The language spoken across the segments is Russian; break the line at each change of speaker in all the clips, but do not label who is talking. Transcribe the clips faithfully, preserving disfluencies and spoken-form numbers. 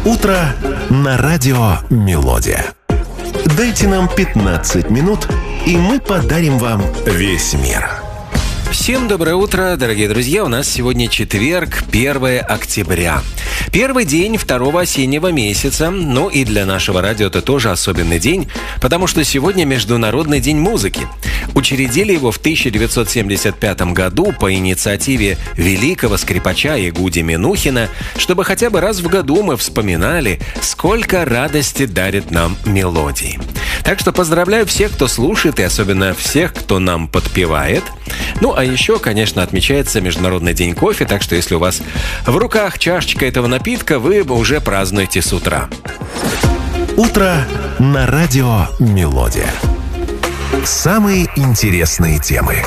Утро на радио «Мелодия». Дайте нам пятнадцать минут, и мы подарим вам весь мир.
Всем доброе утро, дорогие друзья. У нас сегодня четверг, первое октября. Первый день второго осеннего месяца. Ну и для нашего радио это тоже особенный день, потому что сегодня Международный день музыки. Учредили его в тысяча девятьсот семьдесят пятом году по инициативе великого скрипача Ягуди Минухина, чтобы хотя бы раз в году мы вспоминали, сколько радости дарит нам мелодии. Так что поздравляю всех, кто слушает, и особенно всех, кто нам подпевает. Ну, а еще, конечно, отмечается Международный день кофе, так что если у вас в руках чашечка этого напитка, вы уже празднуете с утра.
Утро на радио «Мелодия». Самые интересные темы.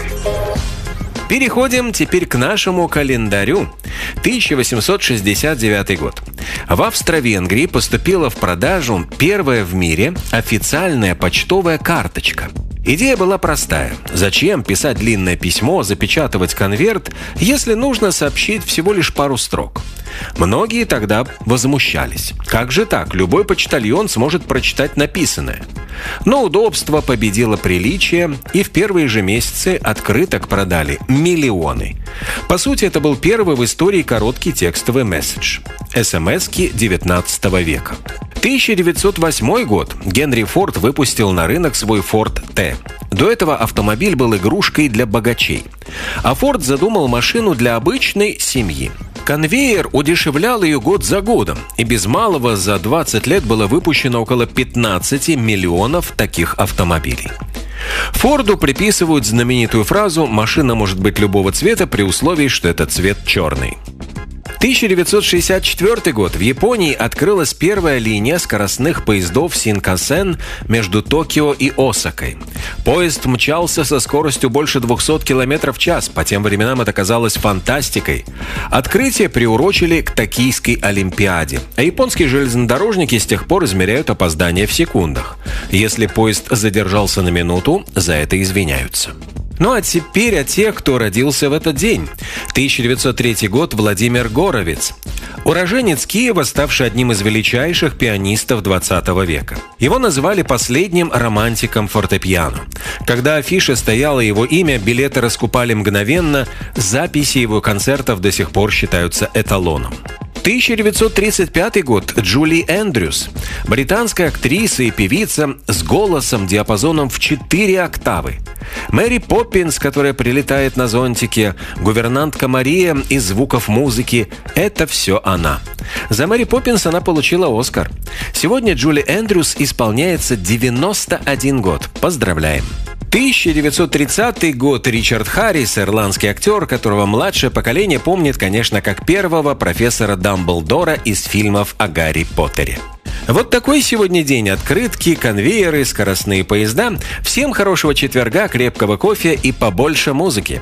Переходим теперь к нашему календарю. тысяча восемьсот шестьдесят девятый год. В Австро-Венгрии поступила в продажу первая в мире официальная почтовая карточка. Идея была простая. Зачем писать длинное письмо, запечатывать конверт, если нужно сообщить всего лишь пару строк? Многие тогда возмущались. Как же так? Любой почтальон сможет прочитать написанное. Но удобство победило приличие, и в первые же месяцы открыток продали миллионы. По сути, это был первый в истории короткий текстовый месседж. эс эм эски девятнадцатого века. тысяча девятьсот восьмой год. Генри Форд выпустил на рынок свой Ford T. До этого автомобиль был игрушкой для богачей. А Форд задумал машину для обычной семьи. Конвейер удешевлял ее год за годом, и без малого за двадцать лет было выпущено около пятнадцать миллионов таких автомобилей. Форду приписывают знаменитую фразу «машина может быть любого цвета при условии, что этот цвет черный». тысяча девятьсот шестьдесят четвёртый год. В Японии открылась первая линия скоростных поездов Синкансен между Токио и Осакой. Поезд мчался со скоростью больше двухсот километров в час. По тем временам это казалось фантастикой. Открытие приурочили к Токийской Олимпиаде. А японские железнодорожники с тех пор измеряют опоздание в секундах. Если поезд задержался на минуту, за это извиняются. Ну а теперь о тех, кто родился в этот день. тысяча девятьсот третий год. Владимир Горовиц. Уроженец Киева, ставший одним из величайших пианистов двадцатого века. Его называли последним романтиком фортепиано. Когда афише стояло его имя, билеты раскупали мгновенно, записи его концертов до сих пор считаются эталоном. тысяча девятьсот тридцать пятый год. Джули Эндрюс. Британская актриса и певица с голосом диапазоном в четыре октавы. Мэри Поппинс, которая прилетает на зонтике, гувернантка Мария из звуков музыки – это все она. За Мэри Поппинс она получила Оскар. Сегодня Джули Эндрюс исполняется девяносто один год. Поздравляем! тысяча девятьсот тридцатый год. Ричард Харрис, ирландский актер, которого младшее поколение помнит, конечно, как первого профессора Дамблдора из фильмов о Гарри Поттере. Вот такой сегодня день. Открытки, конвейеры, скоростные поезда. Всем хорошего четверга, крепкого кофе и побольше музыки.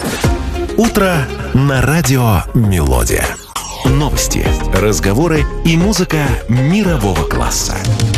Утро на радио «Мелодия». Новости, разговоры и музыка мирового класса.